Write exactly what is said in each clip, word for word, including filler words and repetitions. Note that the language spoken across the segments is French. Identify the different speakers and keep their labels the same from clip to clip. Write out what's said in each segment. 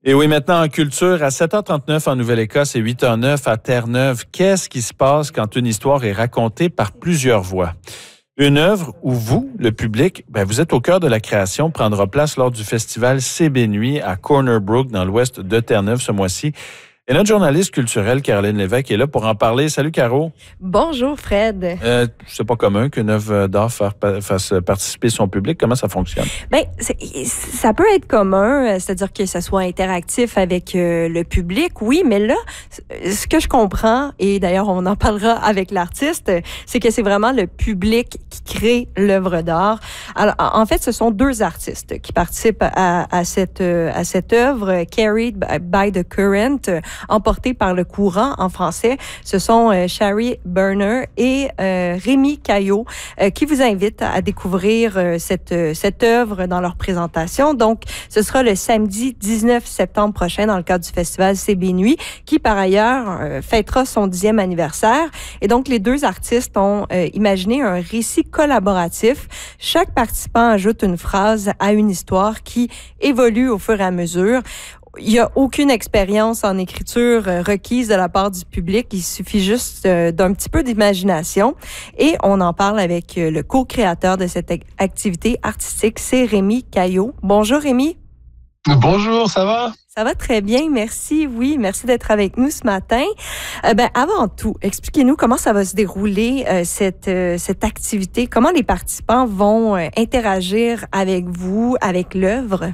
Speaker 1: Et oui, maintenant en culture, à sept heures trente-neuf en Nouvelle-Écosse et huit heures neuf à Terre-Neuve, qu'est-ce qui se passe quand une histoire est racontée par plusieurs voix? Une œuvre où vous, le public, ben vous êtes au cœur de la création, prendra place lors du festival C B Nuit à Corner Brook dans l'ouest de Terre-Neuve ce mois-ci. Et notre journaliste culturelle, Caroline Lévesque, est là pour en parler. Salut, Caro.
Speaker 2: Bonjour, Fred.
Speaker 1: Euh, c'est pas commun qu'une œuvre d'art fasse participer son public. Comment ça fonctionne?
Speaker 2: Bien, ça peut être commun, c'est-à-dire que ça soit interactif avec euh, le public, oui, mais là, ce que je comprends, et d'ailleurs, on en parlera avec l'artiste, c'est que c'est vraiment le public qui crée l'œuvre d'art. Alors, en fait, ce sont deux artistes qui participent à, à, cette, à cette œuvre, Carried by the Current, emporté par le courant en français. Ce sont euh, Shari Burner et euh, Rémi Caillot euh, qui vous invitent à découvrir euh, cette, euh, cette œuvre dans leur présentation. Donc, ce sera le samedi dix-neuf septembre prochain dans le cadre du festival C B Nuit qui, par ailleurs, euh, fêtera son dixième anniversaire. Et donc, les deux artistes ont euh, imaginé un récit collaboratif. Chaque participant ajoute une phrase à une histoire qui évolue au fur et à mesure. Il n'y a aucune expérience en écriture euh, requise de la part du public. Il suffit juste euh, d'un petit peu d'imagination. Et on en parle avec euh, le co-créateur de cette activité artistique, c'est Rémi Caillot. Bonjour Rémi.
Speaker 3: Bonjour, ça va?
Speaker 2: Ça va très bien, merci. Oui, merci d'être avec nous ce matin. Euh, ben, avant tout, expliquez-nous comment ça va se dérouler, euh, cette, euh, cette activité. Comment les participants vont euh, interagir avec vous, avec l'œuvre?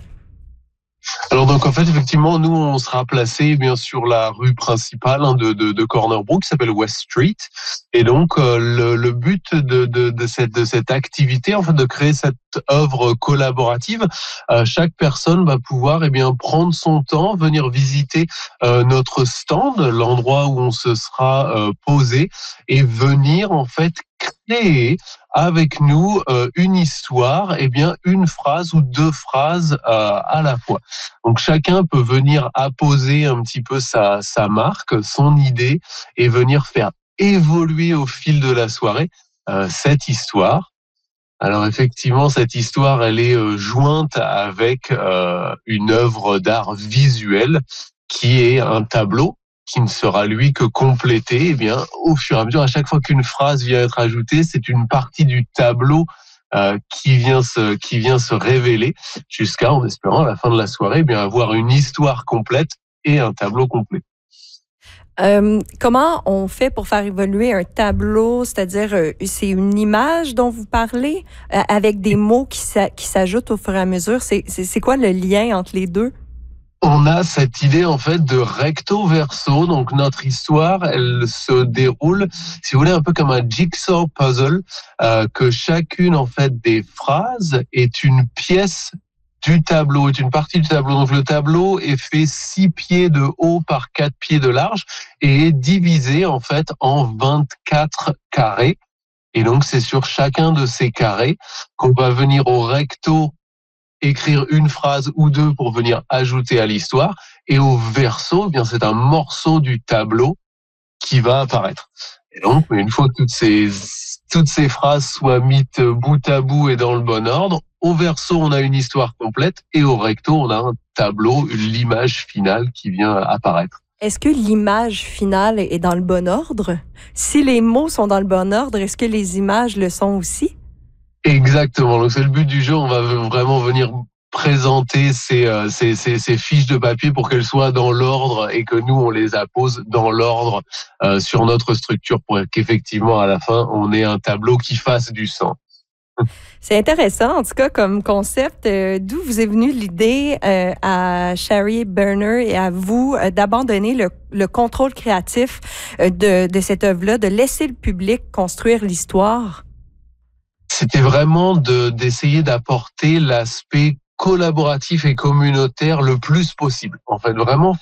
Speaker 3: Alors donc en fait effectivement nous on sera placé bien sur la rue principale hein, de, de, de Corner Brook qui s'appelle West Street et donc euh, le, le but de, de, de cette de cette activité en fait de créer cette œuvre collaborative, euh, chaque personne va pouvoir eh bien prendre son temps, venir visiter euh, notre stand, l'endroit où on se sera euh, posé et venir en fait créer avec nous euh, une histoire, eh bien une phrase ou deux phrases euh, à la fois. Donc chacun peut venir apposer un petit peu sa, sa marque, son idée et venir faire évoluer au fil de la soirée euh, cette histoire. Alors effectivement, cette histoire, elle est euh, jointe avec euh, une œuvre d'art visuel qui est un tableau qui ne sera lui que complété, eh bien, au fur et à mesure, à chaque fois qu'une phrase vient être ajoutée, c'est une partie du tableau euh, qui vient se qui vient se révéler jusqu'à, en espérant, à la fin de la soirée, eh bien, avoir une histoire complète et un tableau complet.
Speaker 2: Euh, comment on fait pour faire évoluer un tableau, c'est-à-dire euh, c'est une image dont vous parlez euh, avec des mots qui, s'a, qui s'ajoutent au fur et à mesure. C'est, c'est, c'est quoi le lien entre les deux?
Speaker 3: On a cette idée en fait de recto verso, donc notre histoire, elle se déroule, si vous voulez, un peu comme un jigsaw puzzle, euh, que chacune en fait des phrases est une pièce du tableau, est une partie du tableau. Donc le tableau est fait six pieds de haut par quatre pieds de large et est divisé en fait en vingt-quatre carrés. Et donc c'est sur chacun de ces carrés qu'on va venir au recto écrire une phrase ou deux pour venir ajouter à l'histoire. Et au verso, eh bien c'est un morceau du tableau qui va apparaître. Et donc, une fois que toutes ces, toutes ces phrases soient mises bout à bout et dans le bon ordre, au verso, on a une histoire complète et au recto, on a un tableau, l'image finale qui vient apparaître.
Speaker 2: Est-ce que l'image finale est dans le bon ordre? Si les mots sont dans le bon ordre, est-ce que les images le sont aussi?
Speaker 3: Exactement. Donc c'est le but du jeu. On va vraiment venir présenter ces, euh, ces, ces, ces fiches de papier pour qu'elles soient dans l'ordre et que nous on les appose dans l'ordre euh, sur notre structure pour qu'effectivement à la fin on ait un tableau qui fasse du sens.
Speaker 2: C'est intéressant, en tout cas, comme concept. Euh, d'où vous est venue l'idée euh, à Shari Burner et à vous euh, d'abandonner le, le contrôle créatif euh, de, de cette œuvre-là, de laisser le public construire l'histoire?
Speaker 3: C'était vraiment de, d'essayer d'apporter l'aspect collaboratif et communautaire le plus possible. En fait, vraiment